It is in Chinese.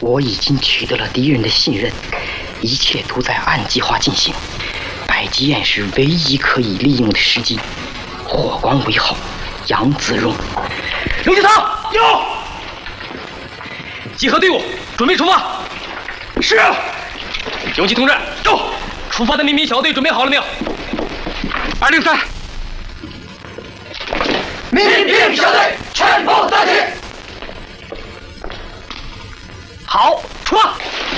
我已经取得了敌人的信任，一切都在按计划进行。百吉宴是唯一可以利用的时机。火光为号，杨子荣。刘继堂，有。集合队伍，准备出发。是。勇气同志，到。出发的秘密小队准备好了没有？203。秘密小队全部到齐。好，出发。